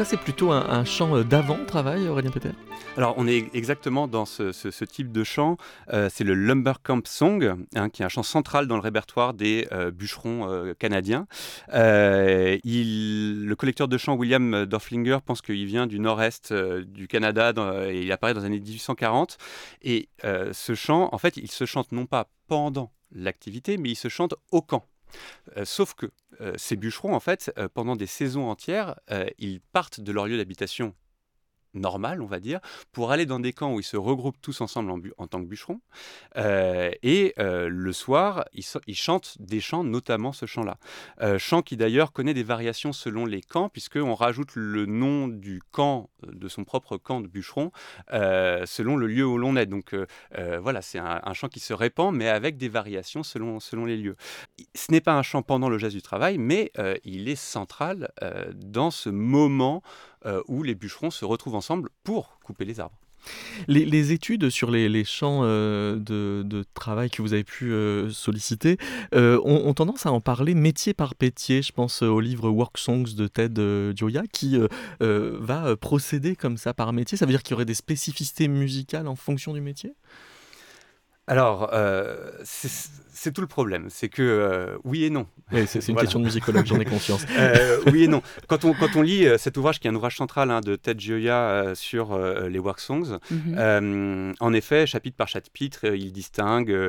Ça, c'est plutôt un chant d'avant-travail, Aurélien Péter? Alors, on est exactement dans ce type de chant. C'est le Lumber Camp Song, qui est un chant central dans le répertoire des bûcherons canadiens. Le collecteur de chants William Dorflinger pense qu'il vient du nord-est du Canada et il apparaît dans les années 1840. Et ce chant, en fait, il se chante non pas pendant l'activité, mais il se chante au camp. Sauf que ces bûcherons, en fait, pendant des saisons entières, ils partent de leur lieu d'habitation normal, on va dire, pour aller dans des camps où ils se regroupent tous ensemble en tant que bûcherons. Le soir, ils chantent des chants, notamment ce chant-là. Chant qui d'ailleurs connaît des variations selon les camps, puisqu'on rajoute le nom du camp, de son propre camp de bûcheron, selon le lieu où l'on est. Donc voilà, c'est un chant qui se répand, mais avec des variations selon les lieux. Ce n'est pas un chant pendant le geste du travail, mais il est central dans ce moment où les bûcherons se retrouvent ensemble pour couper les arbres. Les études sur les champs de travail que vous avez pu solliciter ont tendance à en parler métier par métier. Je pense au livre Work Songs de Ted Gioia qui va procéder comme ça par métier. Ça veut dire qu'il y aurait des spécificités musicales en fonction du métier ? Alors, c'est tout le problème, c'est que oui et non. Oui, c'est une question de musicologue, j'en ai conscience. Oui et non. Quand on lit cet ouvrage, qui est un ouvrage central de Ted Gioia sur les work songs, en effet, chapitre par chapitre, il distingue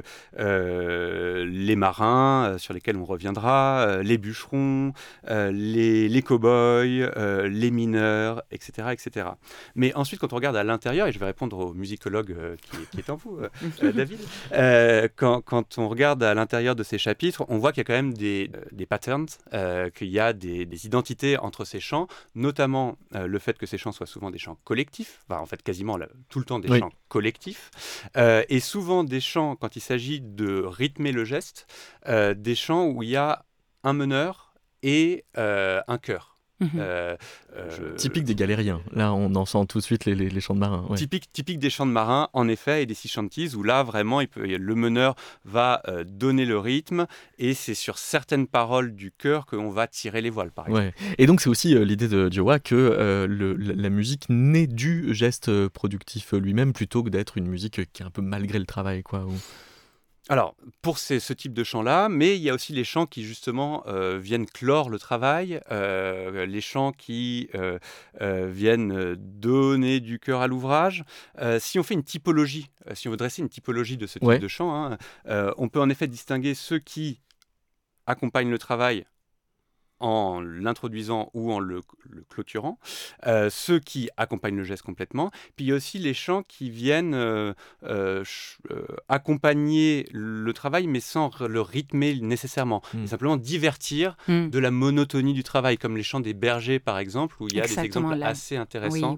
les marins, sur lesquels on reviendra, les bûcherons, les cow-boys, les mineurs, etc., etc. Mais ensuite, quand on regarde à l'intérieur, et je vais répondre au musicologue qui est en vous, David, quand on regarde à l'intérieur de ces chapitres, on voit qu'il y a quand même des patterns, qu'il y a des identités entre ces chants, notamment le fait que ces chants soient souvent des chants collectifs, en fait quasiment tout le temps des chants collectifs, et souvent des chants, quand il s'agit de rythmer le geste, des chants où il y a un meneur et un chœur. Typique des galériens. Là, on en sent tout de suite les chants de marins. Ouais. Typique des chants de marins, en effet, et des sea shanties, où là, vraiment, le meneur va donner le rythme, et c'est sur certaines paroles du chœur qu'on va tirer les voiles, par exemple. Ouais. Et donc, c'est aussi l'idée de Gioia que la musique naît du geste productif lui-même, plutôt que d'être une musique qui est un peu malgré le travail, quoi. Alors, pour ce type de chants-là, mais il y a aussi les chants qui, justement, viennent clore le travail, les chants qui viennent donner du cœur à l'ouvrage. Si on fait une typologie, si on veut dresser une typologie de ce type de chants, on peut en effet distinguer ceux qui accompagnent le travail en l'introduisant ou en le clôturant, ceux qui accompagnent le geste complètement, puis il y a aussi les chants qui viennent accompagner le travail, mais sans le rythmer nécessairement, simplement divertir de la monotonie du travail, comme les chants des bergers, par exemple, où il y a des exemples assez intéressants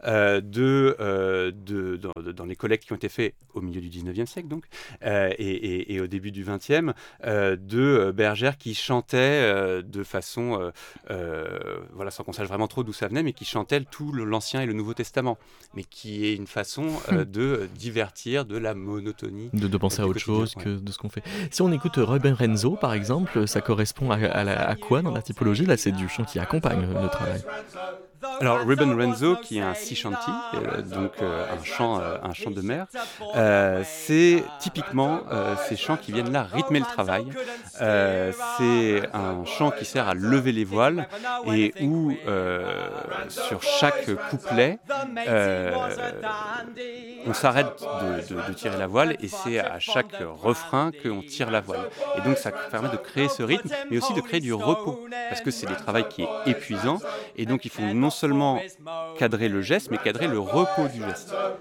dans les collectes qui ont été faits au milieu du 19e siècle, donc, et au début du 20e, de bergères qui chantaient de façon sans qu'on sache vraiment trop d'où ça venait, mais qui chantait tout l'Ancien et le Nouveau Testament, mais qui est une façon de divertir de la monotonie. De penser à autre chose que de ce qu'on fait. Si on écoute Ruben Renzo, par exemple, ça correspond à quoi dans la typologie ? Là, c'est du chant qui accompagne le travail. Alors, Ruben Renzo, qui est un sea shanty, donc un chant de mer, c'est typiquement ces chants qui viennent là rythmer le travail. C'est un chant qui sert à lever les voiles et où, sur chaque couplet, on s'arrête de tirer la voile et c'est à chaque refrain qu'on tire la voile. Et donc, ça permet de créer ce rythme, mais aussi de créer du repos, parce que c'est des travail qui est épuisant et donc il faut non seulement cadrer le geste, mais cadrer le repos du geste.